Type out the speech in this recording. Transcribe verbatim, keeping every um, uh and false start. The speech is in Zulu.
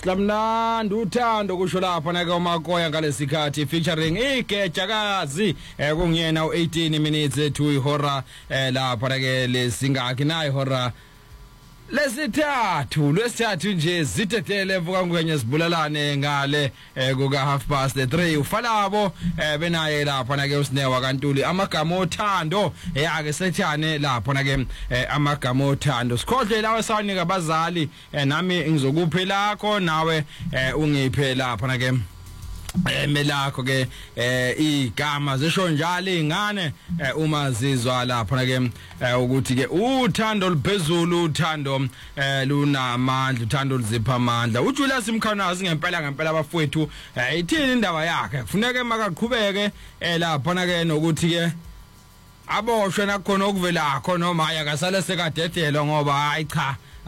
Slamnandi uthando kusho lapha na ke uMakoya ngalesikhathi featuring igejakazi eh kungiyena u eighteen minutes to ihora eh lapha na ke lesingaki na ihora lesithathu lesithathu nje zithetele vuka ngwenye sibulalane ngale eh kuka half past three ufalabo eh benaye lapha na ke usinewa kaNtuli amagama othando yake sethane lapha na ke amagama othando sikhodle lawe sawanika abazali nami ngizokuphe lakho nawe ungiphe lapha na ke emelakho ke eh igama zisho njalo ingane uma zizwa lapha na ke ukuthi ke uthando liphezulu uthando lunamandla uthando luzipha amandla uJulius Mkhanazi ngempela ngempela abafowethu ithini indaba yakhe kufuneka makaqhubeke lapha na ke nokuthi ke aboshwe nakhona okuvela khona noma yakasale sekadedelwa ngoba hayi cha